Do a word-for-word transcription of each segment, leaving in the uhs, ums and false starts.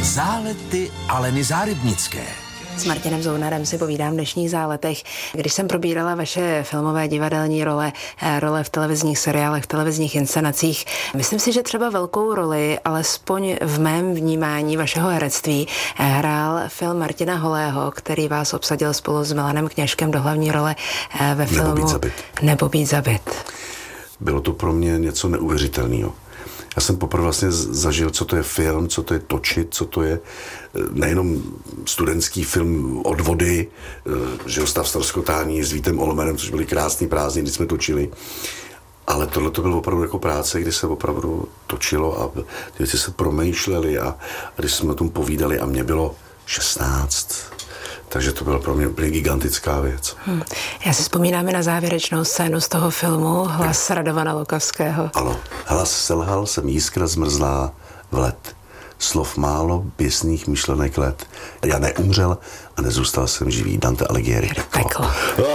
Zálety Aleny Zárybnické. S Martinem Zounarem si povídám v dnešních záletech. Když jsem probírala vaše filmové divadelní role, role v televizních seriálech, v televizních inscenacích, myslím si, že třeba velkou roli, alespoň v mém vnímání vašeho herectví, hrál film Martina Holého, který vás obsadil spolu s Milanem Kněžkem do hlavní role ve filmu Nebo být zabit. Nebo být zabit. Bylo to pro mě něco neuvěřitelného. Já jsem poprvé vlastně zažil, co to je film, co to je točit, co to je nejenom studentský film od vody, že jo, Stav ztroskotání s Vítem Olomerem, což byly krásný prázdniny, kdy jsme točili. Ale tohle to bylo opravdu jako práce, kdy se opravdu točilo a ty věci se promýšlely a, a když jsme o tom povídali a mě bylo šestnáct. Takže to byla pro mě úplně gigantická věc. Hmm. Já si vzpomínám na závěrečnou scénu z toho filmu, hlas Radovana Lukavského. Ano, hlas selhal, jsem jiskra zmrzlá v led. Slov málo, běsných myšlenek let. Já neumřel a nezůstal jsem živý. Dante Alighieri. Peklo.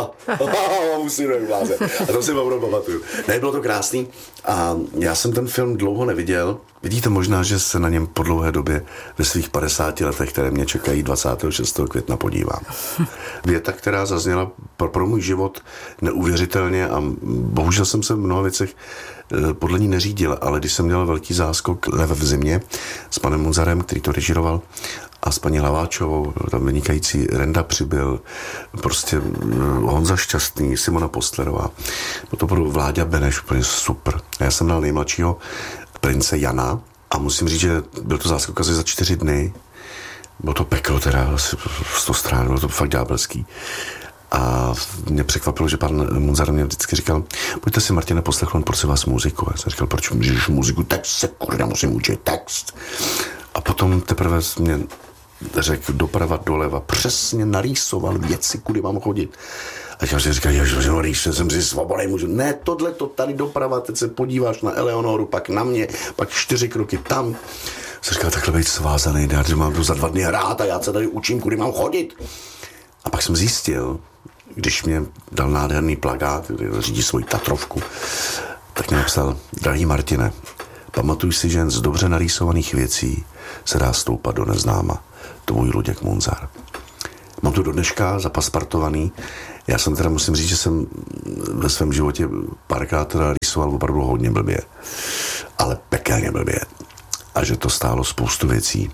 Musím nevlázet. A to si opravdu pamatuju. Ne, bylo to krásný a já jsem ten film dlouho neviděl. Vidíte možná, že se na něm po dlouhé době ve svých padesáti letech, které mě čekají dvacátého šestého května, podívám. Věta, která zazněla pro, pro můj život neuvěřitelně a bohužel jsem se v mnoha věcech podle ní neřídil, ale když jsem měl velký záskok Lev v zimě s panem Munzarem, který to režíroval, a s paní Hlaváčovou, tam vynikající Renda Přibyl, prostě Honza Šťastný, Simona Postlerová. To bylo Vláďa Beneš, úplně super. A já jsem dal nejmladšího prince Jana a musím říct, že byl to záskok asi za čtyři dny. Bylo to peklo teda, asi sto strán, bylo to fakt ďábelský. A mě překvapilo, že pan Munzar mě vždycky říkal, pojďte si, Martine, poslechnout, prosím vás, muziku. A já jsem říkal, proč můžeš muziku? Text se, kurda, musím učit text. A potom teprve mě řekl doprava, doleva, přesně narýsoval věci, kudy mám chodit. A já si říkal, že no, rýšel jsem si svobodný, můžu. Ne, tohle, to tady doprava, teď se podíváš na Eleonoru, pak na mě, pak čtyři kroky tam. Jsem říkal, takhle být svázaný, já mám tu za dva dny hrát a já se tady učím, kudy mám chodit. A pak jsem zjistil, když mě dal nádherný plakát, který řídí svoji Tatrovku, tak mě napsal, drahý Martine, pamatuj si, že jen z dobře narýsovaných věcí se dá stoupat do neznáma. Tvůj Luděk Munzar. Mám to do dneška zapaspartovaný. Já jsem teda musím říct, že jsem ve svém životě párkrát teda rýsoval opravdu hodně blbě. Ale pekelně blbě. A že to stálo spoustu věcí.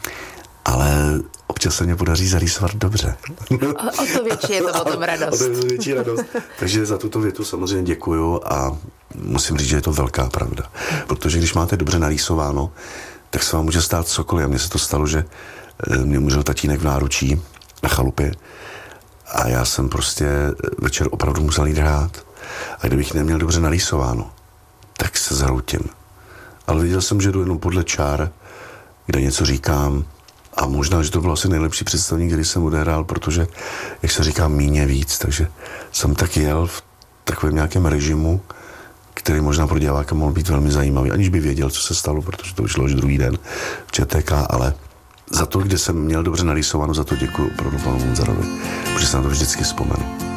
Ale občas se mě podaří zarýsovat dobře. O, o to větší je to potom radost. O to větší radost. Takže za tuto větu samozřejmě děkuju a musím říct, že je to velká pravda. Protože když máte dobře narýsováno, tak se vám může stát cokoliv. A mně se to stalo, že mě umřel tatínek v náručí na chalupě a já jsem prostě večer opravdu musel jít hrát. A kdybych neměl dobře narýsováno, tak se zhroutím. Ale viděl jsem, že jdu jenom podle čár, kde něco říkám. A možná, že to bylo asi nejlepší představení, který jsem odehrál, protože, jak se říká, míně víc. Takže jsem tak jel v takovém nějakém režimu, který možná pro diváka mohl být velmi zajímavý, aniž by věděl, co se stalo, protože to vyšlo až druhý den v ČTK, ale za to, kde jsem měl dobře narýsováno, za to děkuji opravdu panu Munzarovi, protože se na to vždycky vzpomenu.